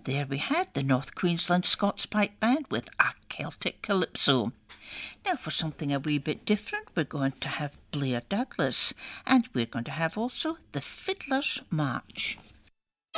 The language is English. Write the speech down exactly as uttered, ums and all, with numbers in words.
And there we had the North Queensland Scots Pipe Band with a Celtic Calypso. Now for something a wee bit different, we're going to have Blair Douglas, and we're going to have also the Fiddler's March.